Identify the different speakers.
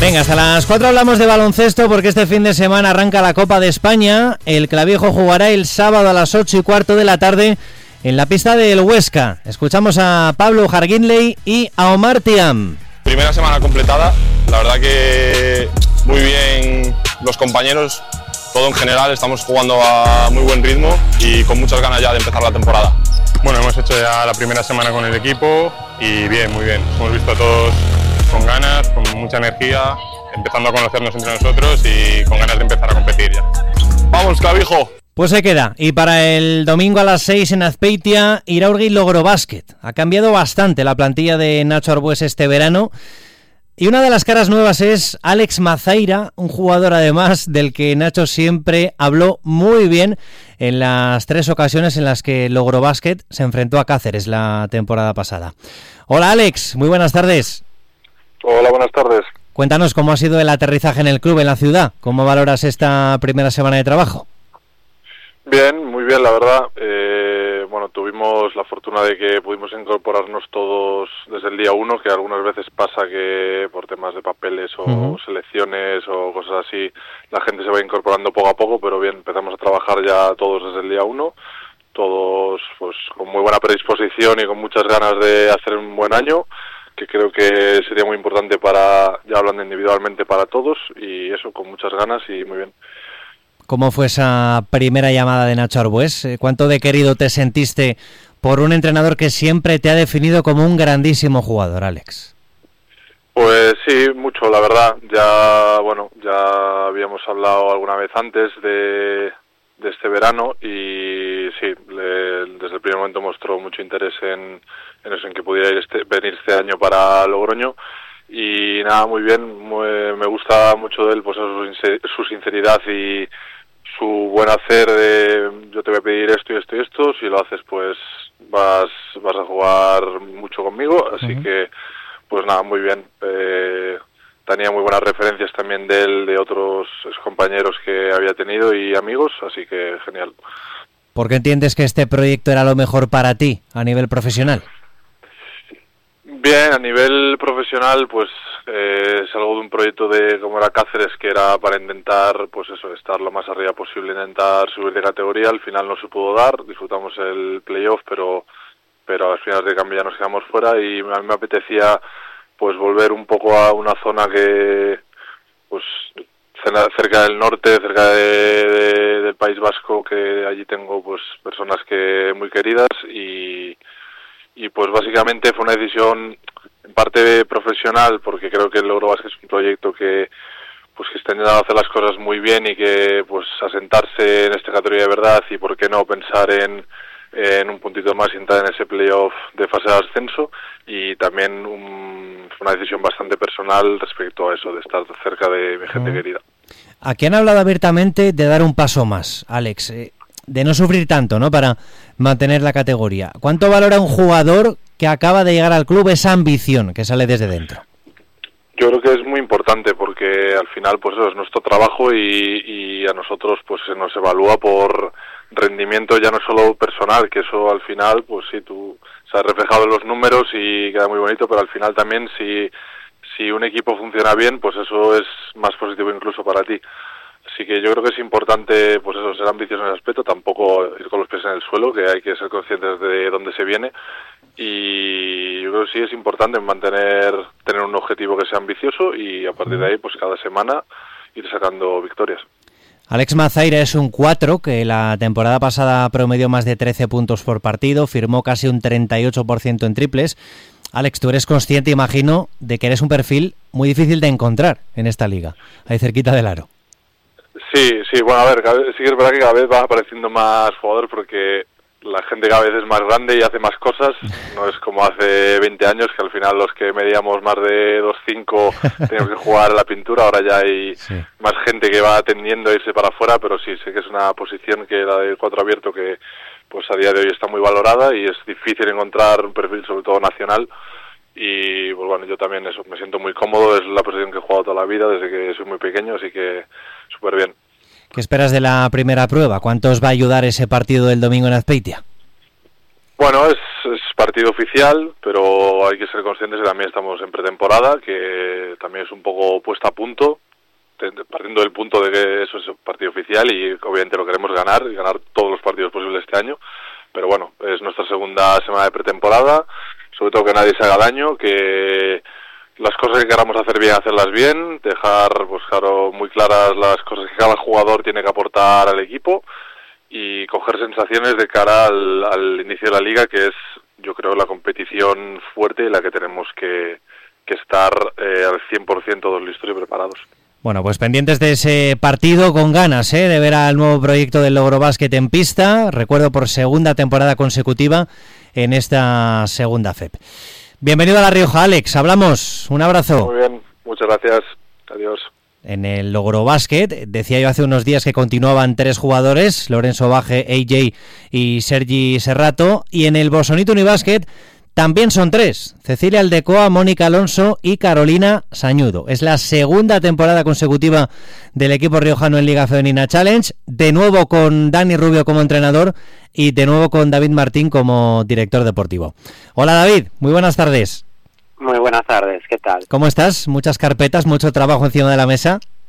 Speaker 1: Venga, hasta las 4 hablamos de baloncesto porque este fin de semana arranca la Copa de España. El Clavijo jugará el sábado a las 8:15 de la tarde en la pista del Huesca. Escuchamos a Pablo Jarguinley y a Omar Tiam.
Speaker 2: Primera semana completada, la verdad que muy bien los compañeros, todo en general, estamos jugando a muy buen ritmo y con muchas ganas ya de empezar la temporada.
Speaker 3: Bueno, hemos hecho ya la primera semana con el equipo y bien, muy bien. Hemos visto a todos con ganas, con mucha energía, empezando a conocernos entre nosotros y con ganas de empezar a competir ya.
Speaker 2: ¡Vamos, Clavijo!
Speaker 1: Pues se queda. Y para el domingo a las 6 en Azpeitia, Iraurgi Logrobasket. Ha cambiado bastante la plantilla de Nacho Arbues este verano. Y una de las caras nuevas es Alex Mazaira, un jugador además del que Nacho siempre habló muy bien en las 3 ocasiones en las que Logrobasket se enfrentó a Cáceres la temporada pasada. Hola Alex, muy buenas tardes.
Speaker 4: Hola, buenas tardes.
Speaker 1: Cuéntanos cómo ha sido el aterrizaje en el club, en la ciudad. ¿Cómo valoras esta primera semana de trabajo?
Speaker 4: Bien, muy bien, la verdad. Bueno, tuvimos la fortuna de que pudimos incorporarnos todos desde el día 1, que algunas veces pasa que por temas de papeles o selecciones o cosas así, la gente se va incorporando poco a poco, pero bien, empezamos a trabajar ya todos desde el día 1, todos pues con muy buena predisposición y con muchas ganas de hacer un buen año, que creo que sería muy importante para, ya hablando individualmente, para todos, y eso, con muchas ganas y muy bien.
Speaker 1: ¿Cómo fue esa primera llamada de Nacho Arbues? ¿Cuánto de querido te sentiste por un entrenador que siempre te ha definido como un grandísimo jugador, Alex?
Speaker 4: Pues sí, mucho, la verdad. Ya habíamos hablado alguna vez antes de este verano y sí, desde el primer momento mostró mucho interés en eso, en que pudiera venir este año para Logroño. Y nada, muy bien, me gusta mucho de él, pues su sinceridad y su buen hacer de yo te voy a pedir esto y esto y esto, si lo haces pues vas a jugar mucho conmigo, así que pues nada, muy bien. Tenía muy buenas referencias también de él, de otros compañeros que había tenido y amigos, así que genial.
Speaker 1: ¿Por qué entiendes que este proyecto era lo mejor para ti a nivel profesional?
Speaker 4: Bien, a nivel profesional, pues es algo de un proyecto de como era Cáceres, que era para intentar, pues eso, estar lo más arriba posible, intentar subir de categoría. Al final no se pudo dar, disfrutamos el playoff, pero al final de cambio ya nos quedamos fuera y a mí me apetecía pues volver un poco a una zona que, pues cerca del norte, cerca del País Vasco, que allí tengo pues personas que muy queridas y pues básicamente fue una decisión en parte profesional, porque creo que el Logrobasket es un proyecto que pues que está intentando hacer las cosas muy bien y que pues asentarse en esta categoría de verdad y por qué no pensar en un puntito más y entrar en ese playoff de fase de ascenso, y también fue una decisión bastante personal respecto a eso, de estar cerca de mi gente querida.
Speaker 1: Aquí han hablado abiertamente de dar un paso más, Alex, de no sufrir tanto, ¿no?, para mantener la categoría. ¿Cuánto valora un jugador que acaba de llegar al club esa ambición que sale desde dentro?
Speaker 4: Yo creo que es muy importante porque al final pues eso es nuestro trabajo y a nosotros pues se nos evalúa por rendimiento ya no solo personal, que eso al final pues sí, tú se ha reflejado en los números y queda muy bonito, pero al final también si un equipo funciona bien, pues eso es más positivo incluso para ti. Así que yo creo que es importante pues eso, ser ambicioso en ese aspecto, tampoco ir con los pies en el suelo, que hay que ser conscientes de dónde se viene, y yo creo que sí es importante tener un objetivo que sea ambicioso y a partir de ahí pues cada semana ir sacando victorias.
Speaker 1: Alex Mazaira es un 4 que la temporada pasada promedió más de 13 puntos por partido, firmó casi un 38% en triples. Alex, tú eres consciente, imagino, de que eres un perfil muy difícil de encontrar en esta liga, ahí cerquita del aro.
Speaker 4: Sí, bueno, a ver, sí que es verdad que cada vez va apareciendo más jugadores porque la gente cada vez es más grande y hace más cosas, no es como hace 20 años que al final los que medíamos más de 2'5" teníamos que jugar a la pintura, ahora ya hay más gente que va tendiendo a irse para afuera, pero sí, sé que es una posición que la del 4 abierto que pues a día de hoy está muy valorada y es difícil encontrar un perfil sobre todo nacional y pues bueno, yo también eso, me siento muy cómodo, es la posición que he jugado toda la vida desde que soy muy pequeño, así que súper bien.
Speaker 1: ¿Qué esperas de la primera prueba? ¿Cuánto os va a ayudar ese partido del domingo en Azpeitia?
Speaker 4: Bueno, es partido oficial, pero hay que ser conscientes que también estamos en pretemporada, que también es un poco puesta a punto, partiendo del punto de que eso es un partido oficial y obviamente lo queremos ganar, y ganar todos los partidos posibles este año. Pero bueno, es nuestra segunda semana de pretemporada, sobre todo que nadie se haga daño, que las cosas que queramos hacer bien, hacerlas bien, dejar pues claro, muy claras las cosas que cada jugador tiene que aportar al equipo y coger sensaciones de cara al inicio de la liga, que es, yo creo, la competición fuerte y la que tenemos que estar al 100% todos listos y preparados.
Speaker 1: Bueno, pues pendientes de ese partido, con ganas de ver al nuevo proyecto del Logro Basket en pista, recuerdo por segunda temporada consecutiva en esta segunda FEP. Bienvenido a La Rioja, Alex, hablamos, un abrazo.
Speaker 4: Muy bien, muchas gracias, adiós.
Speaker 1: En el Logro Basket, decía yo hace unos días que continuaban 3 jugadores, Lorenzo Baje, AJ y Sergi Serrato, y en el Bosonito Unibasket también son 3, Cecilia Aldecoa, Mónica Alonso y Carolina Sañudo. Es la segunda temporada consecutiva del equipo riojano en Liga Femenina Challenge, de nuevo con Dani Rubio como entrenador y de nuevo con David Martín como director deportivo. Hola David, muy buenas tardes.
Speaker 5: Muy buenas tardes, ¿qué tal?
Speaker 1: ¿Cómo estás? ¿Muchas carpetas, mucho trabajo encima de la mesa?